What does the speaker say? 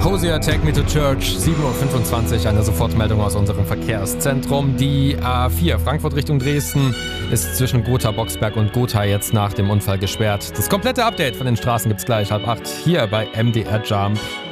Hosier, Take Me to Church, 7:25 Uhr, eine Sofortmeldung aus unserem Verkehrszentrum. Die A4 Frankfurt Richtung Dresden ist zwischen Gotha, Boxberg und Gotha jetzt nach dem Unfall gesperrt. Das komplette Update von den Straßen gibt's gleich 7:30 hier bei MDR Jump.